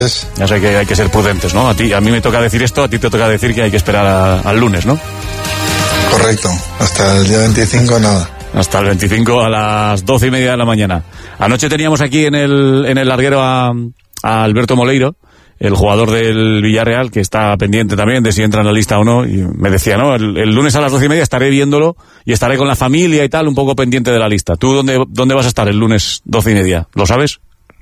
Ya sé que hay que ser prudentes, ¿no? A mí me toca decir esto, a ti te toca decir que hay que esperar al lunes, ¿no? Correcto, hasta el día 25 nada. Hasta el 25 a las 12:30 de la mañana. Anoche teníamos aquí en el larguero a Alberto Moleiro, el jugador del Villarreal, que está pendiente también de si entra en la lista o no, y me decía, ¿no? El lunes a las 12:30 estaré viéndolo y estaré con la familia y tal, un poco pendiente de la lista. ¿Tú dónde vas a estar el lunes 12:30? ¿Lo sabes?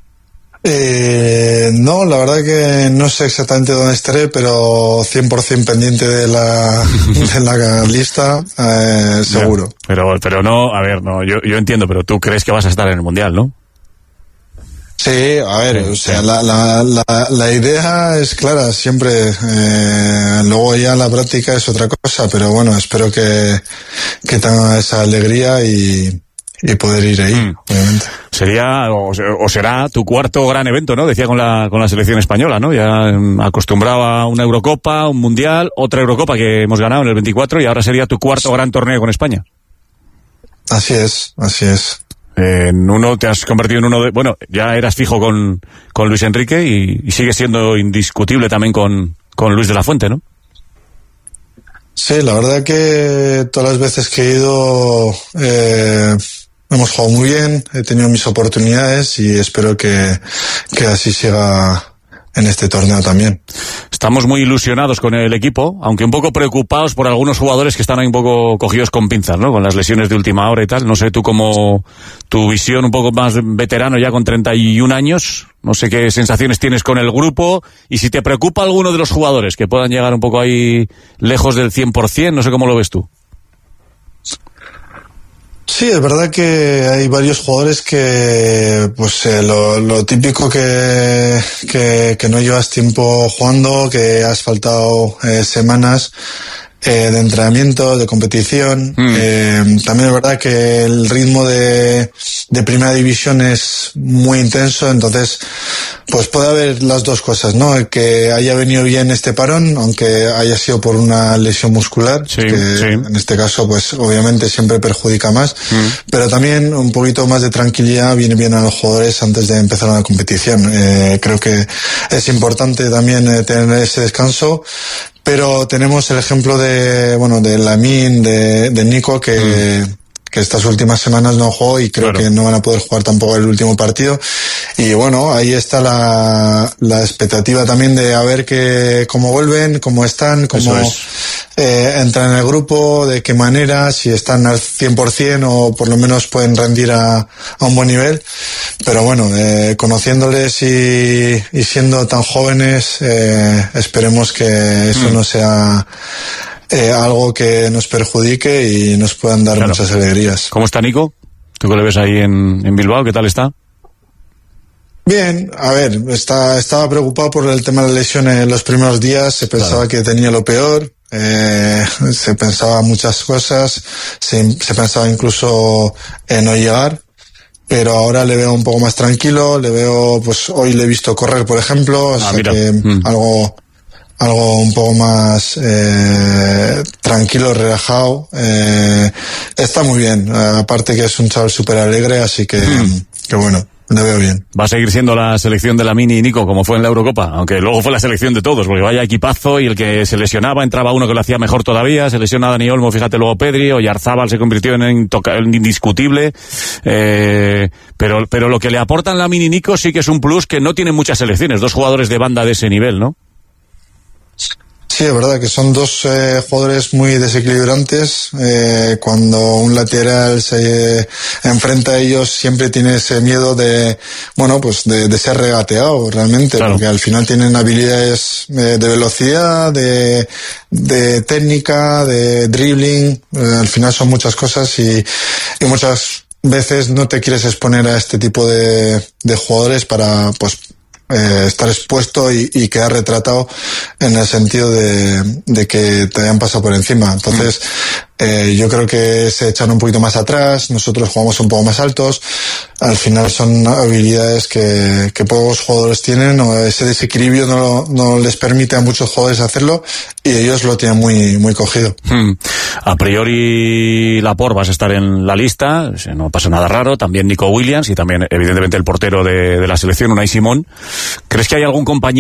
No, la verdad que no sé exactamente dónde estaré, pero 100% pendiente de la lista, seguro. Pero no, a ver, no, yo entiendo, pero tú crees que vas a estar en el Mundial, ¿no? Sí, a ver, o sea, la idea es clara, siempre, luego ya la práctica es otra cosa, pero bueno, espero que tenga esa alegría y poder ir ahí, obviamente. Sería, o será tu cuarto gran evento, ¿no? Decía con la selección española, ¿no? Ya acostumbrado a una Eurocopa, un Mundial, otra Eurocopa que hemos ganado en el 24 y ahora sería tu cuarto gran torneo con España. Así es. En uno te has convertido en uno de... Bueno, ya eras fijo con Luis Enrique y sigues siendo indiscutible también con Luis de la Fuente, ¿no? Sí, la verdad que todas las veces que he ido hemos jugado muy bien, he tenido mis oportunidades y espero que así siga en este torneo también. Estamos muy ilusionados con el equipo, aunque un poco preocupados por algunos jugadores que están ahí un poco cogidos con pinzas, ¿no? Con las lesiones de última hora y tal. No sé, tú como tu visión un poco más veterano ya con 31 años, no sé qué sensaciones tienes con el grupo y si te preocupa alguno de los jugadores que puedan llegar un poco ahí lejos del 100%, no sé cómo lo ves tú. Sí, es verdad que hay varios jugadores que, pues, lo típico que no llevas tiempo jugando, que has faltado semanas de entrenamiento, de competición. También es verdad que el ritmo de primera división es muy intenso, entonces, pues puede haber las dos cosas, ¿no? Que haya venido bien este parón, aunque haya sido por una lesión muscular, sí. En este caso, pues obviamente siempre perjudica más, pero también un poquito más de tranquilidad viene bien a los jugadores antes de empezar una competición. Creo que es importante también tener ese descanso, pero tenemos el ejemplo de Lamine, de Nico, que estas últimas semanas no jugó y creo que no van a poder jugar tampoco el último partido. Y bueno, ahí está la expectativa también de a ver cómo vuelven, cómo están, cómo entran en el grupo, de qué manera, si están al 100% o por lo menos pueden rendir a un buen nivel. Pero bueno, conociéndoles y siendo tan jóvenes, esperemos que eso no sea algo que nos perjudique y nos puedan dar muchas alegrías. ¿Cómo está Nico? ¿Tú que le ves ahí en Bilbao? ¿Qué tal está? Bien, a ver, estaba preocupado por el tema de la lesión en los primeros días, se pensaba que tenía lo peor, se pensaba muchas cosas, se pensaba incluso en no llegar, pero ahora le veo un poco más tranquilo, le veo, pues hoy le he visto correr, por ejemplo, o sea que algo un poco más tranquilo, relajado, está muy bien, aparte que es un chaval súper alegre, así que bueno, le veo bien. Va a seguir siendo la selección de Lamine y Nico como fue en la Eurocopa, aunque luego fue la selección de todos, porque vaya equipazo y el que se lesionaba entraba uno que lo hacía mejor todavía, se lesiona Dani Olmo, fíjate luego Pedri, Oyarzábal se convirtió en indiscutible, pero lo que le aportan Lamine y Nico sí que es un plus que no tienen muchas selecciones, dos jugadores de banda de ese nivel, ¿no? Sí, es verdad que son dos jugadores muy desequilibrantes. Cuando un lateral se enfrenta a ellos siempre tiene ese miedo de ser regateado realmente, porque al final tienen habilidades de velocidad, de técnica, de dribbling. Al final son muchas cosas y muchas veces no te quieres exponer a este tipo de jugadores para estar expuesto y quedar retratado en el sentido de que te hayan pasado por encima. Entonces, yo creo que se echan un poquito más atrás, nosotros jugamos un poco más altos. Al final son habilidades que pocos jugadores tienen, o ese desequilibrio no les permite a muchos jugadores hacerlo, y ellos lo tienen muy cogido. A priori Laporte vas a estar en la lista, no pasa nada raro, también Nico Williams y también evidentemente el portero de la selección, Unai Simón. ¿Crees que hay algún compañero